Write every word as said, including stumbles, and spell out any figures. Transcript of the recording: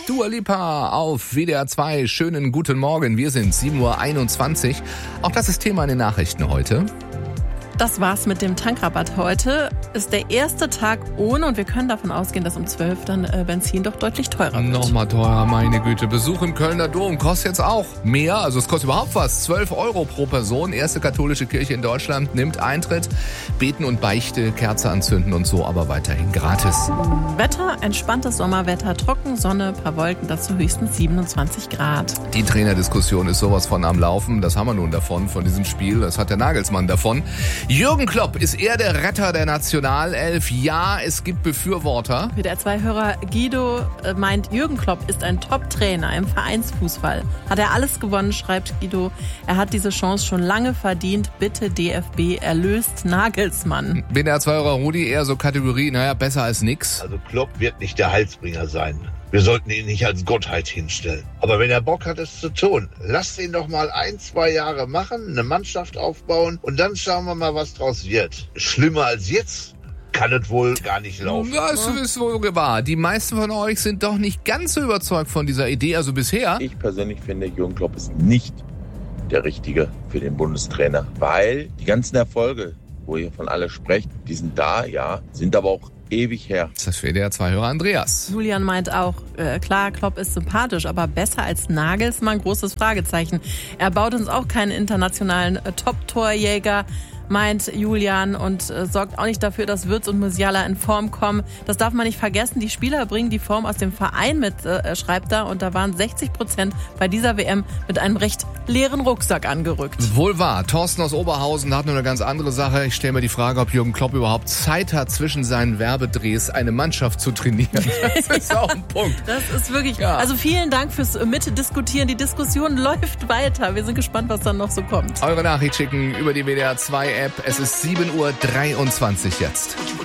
Dua Lipa auf W D R zwei. Schönen guten Morgen. Wir sind sieben Uhr einundzwanzig. Auch das ist Thema in den Nachrichten heute. Das war's mit dem Tankrabatt heute. Ist der erste Tag ohne und wir können davon ausgehen, dass um zwölf dann äh, Benzin doch deutlich teurer wird. Nochmal teurer, meine Güte. Besuch im Kölner Dom kostet jetzt auch mehr. Also es kostet überhaupt was. zwölf Euro pro Person. Erste katholische Kirche in Deutschland nimmt Eintritt. Beten und Beichte, Kerze anzünden und so, aber weiterhin gratis. Wetter, entspanntes Sommerwetter, trocken, Sonne, paar Wolken, dazu höchstens siebenundzwanzig Grad. Die Trainerdiskussion ist sowas von am Laufen. Das haben wir nun davon, von diesem Spiel. Das hat der Nagelsmann davon. Jürgen Klopp, ist er der Retter der Nationalelf? Ja, es gibt Befürworter. W D R zwei-Hörer Guido meint, Jürgen Klopp ist ein Top-Trainer im Vereinsfußball. Hat er alles gewonnen, schreibt Guido. Er hat diese Chance schon lange verdient. Bitte D F B, erlöst Nagelsmann. W D R zwei-Hörer Rudi eher so Kategorie, naja, besser als nix. Also Klopp wird nicht der Heilsbringer sein. Wir sollten ihn nicht als Gottheit hinstellen. Aber wenn er Bock hat, es zu tun, lasst ihn doch mal ein, zwei Jahre machen, eine Mannschaft aufbauen und dann schauen wir mal, was draus wird. Schlimmer als jetzt kann es wohl gar nicht laufen. Das ist wohl wahr. Die meisten von euch sind doch nicht ganz so überzeugt von dieser Idee, also bisher. Ich persönlich finde, Jürgen Klopp ist nicht der Richtige für den Bundestrainer, weil die ganzen Erfolge, wo ihr von alle sprecht, die sind da, ja, sind aber auch ewig her. Das ist das W D R zwei-Hörer Andreas. Julian meint auch, äh, klar, Klopp ist sympathisch, aber besser als Nagelsmann? Großes Fragezeichen. Er baut uns auch keinen internationalen äh, Top-Torjäger, meint Julian, und äh, sorgt auch nicht dafür, dass Wirtz und Musiala in Form kommen. Das darf man nicht vergessen. Die Spieler bringen die Form aus dem Verein mit, äh, schreibt er. Und da waren sechzig Prozent bei dieser W M mit einem recht leeren Rucksack angerückt. Wohl wahr. Thorsten aus Oberhausen hat nur eine ganz andere Sache. Ich stelle mir die Frage, ob Jürgen Klopp überhaupt Zeit hat, zwischen seinen Werbedrehs eine Mannschaft zu trainieren. Das ist auch ein Punkt. Das ist wirklich... Ja. Also vielen Dank fürs Mitdiskutieren. Die Diskussion läuft weiter. Wir sind gespannt, was dann noch so kommt. Eure Nachricht schicken über die W D R zwei App. Es ist sieben Uhr dreiundzwanzig jetzt.